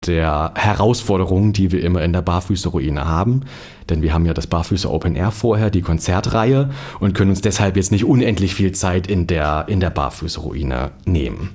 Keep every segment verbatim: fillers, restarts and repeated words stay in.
der Herausforderungen, die wir immer in der Barfüßerruine haben. Denn wir haben ja das Barfüßer Open Air vorher, die Konzertreihe, und können uns deshalb jetzt nicht unendlich viel Zeit in der, in der Barfüßerruine nehmen.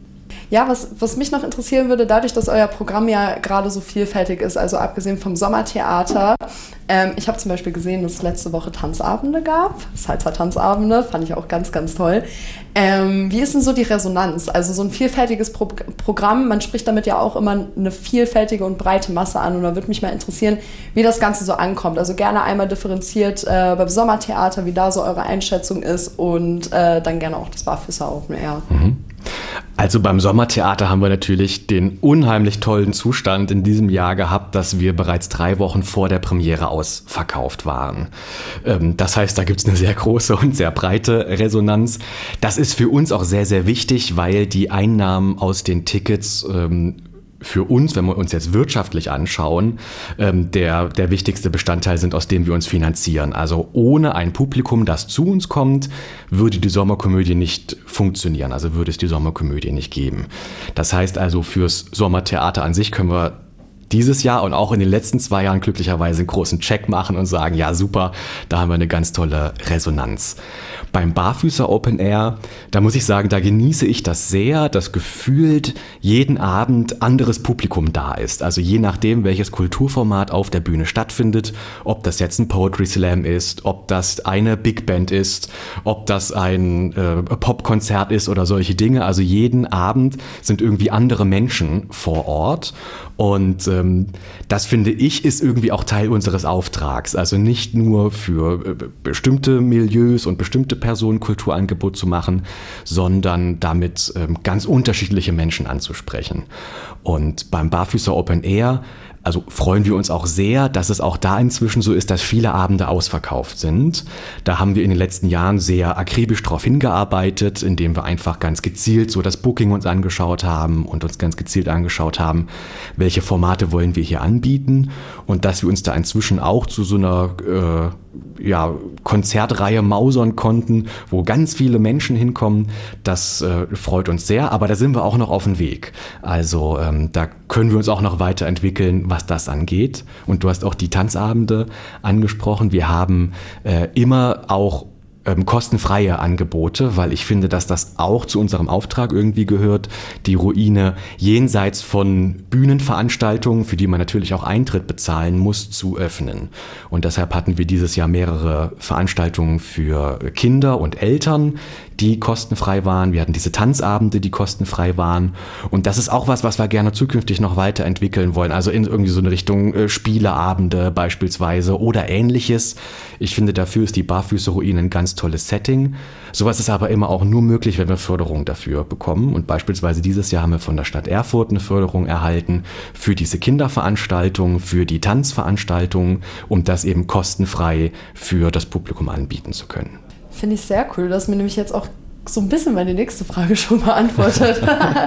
Ja, was, was mich noch interessieren würde, dadurch, dass euer Programm ja gerade so vielfältig ist, also abgesehen vom Sommertheater, ähm, ich habe zum Beispiel gesehen, dass es letzte Woche Tanzabende gab, Salsa-Tanzabende, fand ich auch ganz, ganz toll. Ähm, wie ist denn so die Resonanz? Also so ein vielfältiges Pro- Programm, man spricht damit ja auch immer eine vielfältige und breite Masse an, und da würde mich mal interessieren, wie das Ganze so ankommt. Also gerne einmal differenziert äh, beim Sommertheater, wie da so eure Einschätzung ist, und äh, dann gerne auch das Barfüßer Open Air. Mhm. Also beim Sommertheater haben wir natürlich den unheimlich tollen Zustand in diesem Jahr gehabt, dass wir bereits drei Wochen vor der Premiere ausverkauft waren. Das heißt, da gibt es eine sehr große und sehr breite Resonanz. Das ist für uns auch sehr, sehr wichtig, weil die Einnahmen aus den Tickets für uns, wenn wir uns jetzt wirtschaftlich anschauen, ähm, der, der wichtigste Bestandteil sind, aus dem wir uns finanzieren. Also ohne ein Publikum, das zu uns kommt, würde die Sommerkomödie nicht funktionieren. Also würde es die Sommerkomödie nicht geben. Das heißt also, fürs Sommertheater an sich können wir dieses Jahr und auch in den letzten zwei Jahren glücklicherweise einen großen Check machen und sagen, ja super, da haben wir eine ganz tolle Resonanz. Beim Barfüßer Open Air, da muss ich sagen, da genieße ich das sehr, dass gefühlt jeden Abend anderes Publikum da ist. Also je nachdem, welches Kulturformat auf der Bühne stattfindet, ob das jetzt ein Poetry Slam ist, ob das eine Big Band ist, ob das ein äh, Popkonzert ist oder solche Dinge. Also jeden Abend sind irgendwie andere Menschen vor Ort. Und ähm, das, finde ich, ist irgendwie auch Teil unseres Auftrags. Also nicht nur für äh, bestimmte Milieus und bestimmte Personen Kulturangebot zu machen, sondern damit ähm, ganz unterschiedliche Menschen anzusprechen. Und beim Barfüßer Open Air, also freuen wir uns auch sehr, dass es auch da inzwischen so ist, dass viele Abende ausverkauft sind. Da haben wir in den letzten Jahren sehr akribisch darauf hingearbeitet, indem wir einfach ganz gezielt so das Booking uns angeschaut haben und uns ganz gezielt angeschaut haben, welche Formate wollen wir hier anbieten, und dass wir uns da inzwischen auch zu so einer äh, ja, Konzertreihe mausern konnten, wo ganz viele Menschen hinkommen. Das äh, freut uns sehr, aber da sind wir auch noch auf dem Weg. Also ähm, da können wir uns auch noch weiterentwickeln, was das angeht. Und du hast auch die Tanzabende angesprochen. Wir haben äh, immer auch ähm, kostenfreie Angebote, weil ich finde, dass das auch zu unserem Auftrag irgendwie gehört, die Ruine jenseits von Bühnenveranstaltungen, für die man natürlich auch Eintritt bezahlen muss, zu öffnen. Und deshalb hatten wir dieses Jahr mehrere Veranstaltungen für Kinder und Eltern, die kostenfrei waren. Wir hatten diese Tanzabende, die kostenfrei waren. Und das ist auch was, was wir gerne zukünftig noch weiterentwickeln wollen. Also in irgendwie so eine Richtung äh, Spieleabende beispielsweise oder Ähnliches. Ich finde, dafür ist die Barfüßer-Ruine ein ganz tolles Setting. Sowas ist aber immer auch nur möglich, wenn wir Förderung dafür bekommen. Und beispielsweise dieses Jahr haben wir von der Stadt Erfurt eine Förderung erhalten für diese Kinderveranstaltungen, für die Tanzveranstaltungen, um das eben kostenfrei für das Publikum anbieten zu können. Finde ich sehr cool. Das ist mir nämlich jetzt auch so ein bisschen meine nächste Frage schon beantwortet.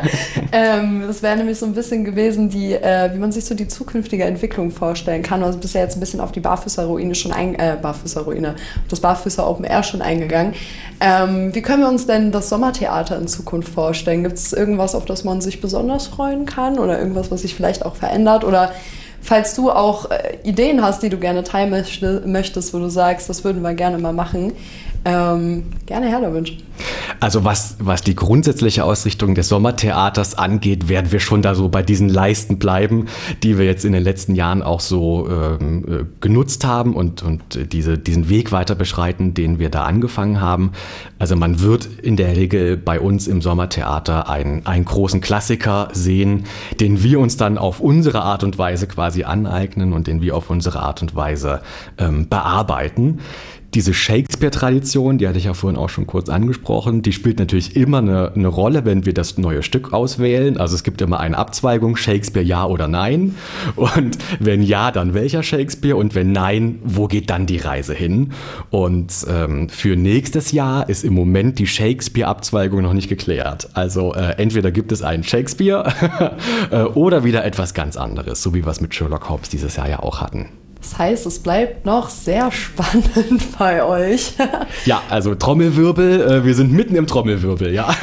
ähm, das wäre nämlich so ein bisschen gewesen, die, äh, wie man sich so die zukünftige Entwicklung vorstellen kann. Also bist ja jetzt ein bisschen auf die Barfüßer-Ruine schon ein, äh, Barfüßer-Ruine, das Barfüßer Open Air schon eingegangen. Ähm, wie können wir uns denn das Sommertheater in Zukunft vorstellen? Gibt es irgendwas, auf das man sich besonders freuen kann, oder irgendwas, was sich vielleicht auch verändert? Oder falls du auch äh, Ideen hast, die du gerne teilen möchtest, wo du sagst, das würden wir gerne mal machen, Ähm, gerne her damit. Also was, was die grundsätzliche Ausrichtung des Sommertheaters angeht, werden wir schon da so bei diesen Leisten bleiben, die wir jetzt in den letzten Jahren auch so ähm, genutzt haben und, und diese, diesen Weg weiter beschreiten, den wir da angefangen haben. Also man wird in der Regel bei uns im Sommertheater einen, einen großen Klassiker sehen, den wir uns dann auf unsere Art und Weise quasi aneignen und den wir auf unsere Art und Weise ähm, bearbeiten. Diese Shakespeare-Tradition, die hatte ich ja vorhin auch schon kurz angesprochen, die spielt natürlich immer eine, eine Rolle, wenn wir das neue Stück auswählen. Also es gibt immer eine Abzweigung, Shakespeare ja oder nein. Und wenn ja, dann welcher Shakespeare? Und wenn nein, wo geht dann die Reise hin? Und ähm, für nächstes Jahr ist im Moment die Shakespeare-Abzweigung noch nicht geklärt. Also äh, entweder gibt es einen Shakespeare oder wieder etwas ganz anderes, so wie wir es mit Sherlock Holmes dieses Jahr ja auch hatten. Das heißt, es bleibt noch sehr spannend bei euch. Ja, also Trommelwirbel, äh, wir sind mitten im Trommelwirbel, ja.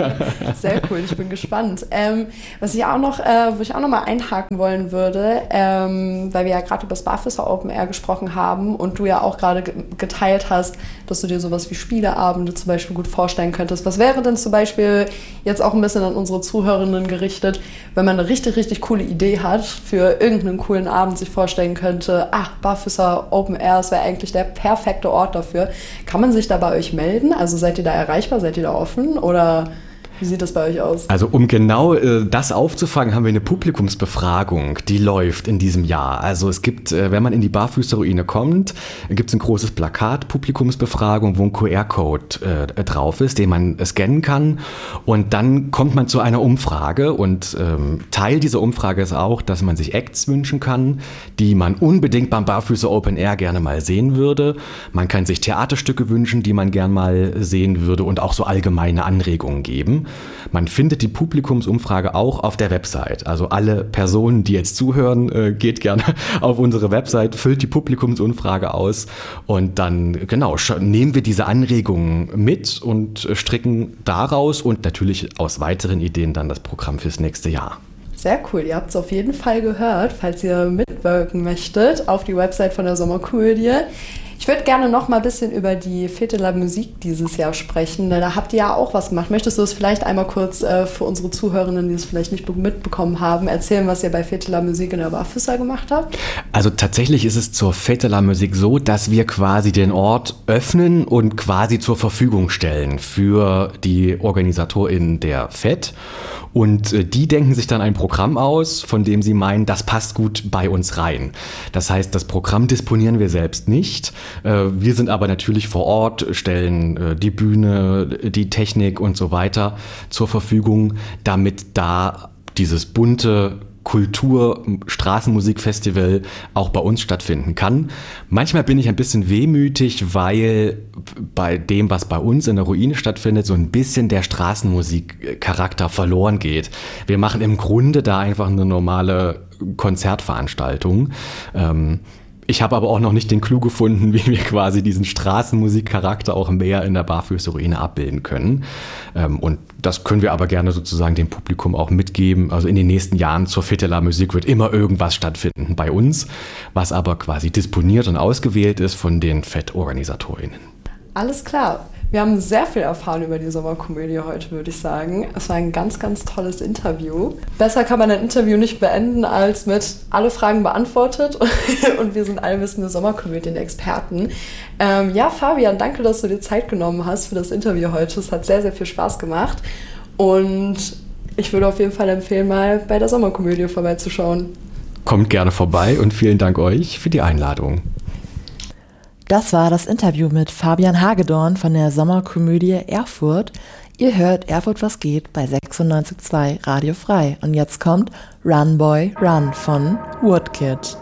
Sehr cool, ich bin gespannt. Ähm, was ich auch noch, äh, wo ich auch noch mal einhaken wollen würde, ähm, weil wir ja gerade über das Barfüßer Open Air gesprochen haben und du ja auch gerade ge- geteilt hast, dass du dir sowas wie Spieleabende zum Beispiel gut vorstellen könntest. Was wäre denn zum Beispiel jetzt auch ein bisschen an unsere Zuhörerinnen gerichtet, wenn man eine richtig, richtig coole Idee hat, für irgendeinen coolen Abend sich vorstellen könnte, ah, Barfüßer Open Air, das wäre eigentlich der perfekte Ort dafür. Kann man sich da bei euch melden? Also seid ihr da erreichbar? Seid ihr da offen? Oder wie sieht das bei euch aus? Also um genau äh, das aufzufangen, haben wir eine Publikumsbefragung, die läuft in diesem Jahr. Also es gibt, äh, wenn man in die Barfüßerruine kommt, gibt es ein großes Plakat, Publikumsbefragung, wo ein Q R-Code äh, drauf ist, den man äh, scannen kann. Und dann kommt man zu einer Umfrage und ähm, Teil dieser Umfrage ist auch, dass man sich Acts wünschen kann, die man unbedingt beim Barfüßer Open Air gerne mal sehen würde. Man kann sich Theaterstücke wünschen, die man gern mal sehen würde und auch so allgemeine Anregungen geben. Man findet die Publikumsumfrage auch auf der Website. Also alle Personen, die jetzt zuhören, äh, geht gerne auf unsere Website, füllt die Publikumsumfrage aus und dann, genau, sch- nehmen wir diese Anregungen mit und äh, stricken daraus und natürlich aus weiteren Ideen dann das Programm fürs nächste Jahr. Sehr cool, ihr habt es auf jeden Fall gehört, falls ihr mitwirken möchtet, auf die Website von der Sommerkomödie. Ich würde gerne noch mal ein bisschen über die Fête de la Musique dieses Jahr sprechen. Da habt ihr ja auch was gemacht. Möchtest du es vielleicht einmal kurz äh, für unsere Zuhörerinnen, die es vielleicht nicht mitbekommen haben, erzählen, was ihr bei Fête de la Musique in der Barfüßer gemacht habt? Also tatsächlich ist es zur Fête de la Musique so, dass wir quasi den Ort öffnen und quasi zur Verfügung stellen für die OrganisatorInnen der Fête. Und äh, die denken sich dann ein Programm aus, von dem sie meinen, das passt gut bei uns rein. Das heißt, das Programm disponieren wir selbst nicht. Äh, wir sind aber natürlich vor Ort, stellen äh, die Bühne, die Technik und so weiter zur Verfügung, damit da dieses bunte Kultur-Straßenmusikfestival auch bei uns stattfinden kann. Manchmal bin ich ein bisschen wehmütig, weil bei dem, was bei uns in der Ruine stattfindet, so ein bisschen der Straßenmusik-Charakter verloren geht. Wir machen im Grunde da einfach eine normale Konzertveranstaltung. Ähm, Ich habe aber auch noch nicht den Clou gefunden, wie wir quasi diesen Straßenmusikcharakter auch mehr in der Barfüßerruine abbilden können. Und das können wir aber gerne sozusagen dem Publikum auch mitgeben. Also in den nächsten Jahren zur Fête de la Musique wird immer irgendwas stattfinden bei uns, was aber quasi disponiert und ausgewählt ist von den Fête-OrganisatorInnen. Alles klar. Wir haben sehr viel erfahren über die Sommerkomödie heute, würde ich sagen. Es war ein ganz, ganz tolles Interview. Besser kann man ein Interview nicht beenden, als mit alle Fragen beantwortet und wir sind allwissende Sommerkomödien-Experten. Ähm, ja, Fabian, danke, dass du dir Zeit genommen hast für das Interview heute. Es hat sehr, sehr viel Spaß gemacht und ich würde auf jeden Fall empfehlen, mal bei der Sommerkomödie vorbeizuschauen. Kommt gerne vorbei und vielen Dank euch für die Einladung. Das war das Interview mit Fabian Hagedorn von der Sommerkomödie Erfurt. Ihr hört Erfurt was geht bei sechsundneunzig Komma zwei Radio Frei. Und jetzt kommt Run Boy Run von Woodkid.